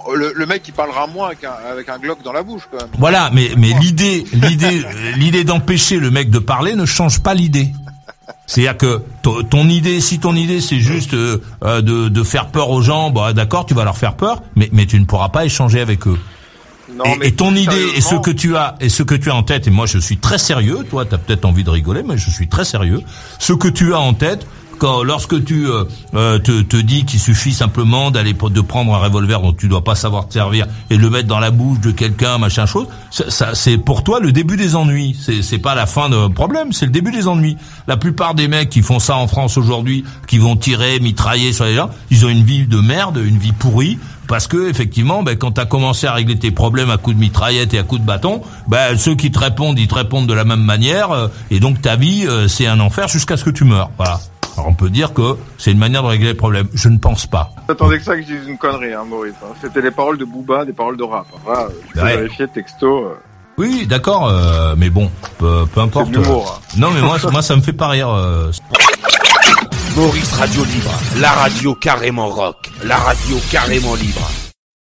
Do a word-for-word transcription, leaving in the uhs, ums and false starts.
le, le mec il parlera moins avec un, avec un Glock dans la bouche quand même. Voilà, mais mais l'idée l'idée l'idée d'empêcher le mec de parler ne change pas l'idée. C'est-à-dire que ton, ton idée, si ton idée c'est juste euh, de de faire peur aux gens, bah d'accord, tu vas leur faire peur, mais mais tu ne pourras pas échanger avec eux. Non, et, et ton idée et ce que tu as et ce que tu as en tête, et moi je suis très sérieux, toi t'as peut-être envie de rigoler, mais je suis très sérieux. Ce que tu as en tête, quand lorsque tu euh, euh, te, te dis qu'il suffit simplement d'aller de prendre un revolver dont tu dois pas savoir te servir et le mettre dans la bouche de quelqu'un, machin chose, ça, ça c'est pour toi le début des ennuis. C'est c'est pas la fin d'un problème, c'est le début des ennuis. La plupart des mecs qui font ça en France aujourd'hui, qui vont tirer, mitrailler sur les gens, ils ont une vie de merde, une vie pourrie. Parce que effectivement, ben, quand t'as commencé à régler tes problèmes à coups de mitraillette et à coups de bâton, ben ceux qui te répondent, ils te répondent de la même manière, euh, et donc ta vie, euh, c'est un enfer jusqu'à ce que tu meurs. Voilà. Alors on peut dire que c'est une manière de régler les problèmes. Je ne pense pas. J'attendais que ça que je dise une connerie, hein, Maurice. Hein. C'était les paroles de Booba, des paroles de rap. Voilà, tu peux ouais. vérifier texto. Euh... Oui, d'accord, euh, mais bon, peu, peu importe. C'est de l'humour, hein. Non, mais moi, moi, ça me fait pas rire. Euh... Maurice Radio Libre, la radio carrément rock, la radio carrément libre.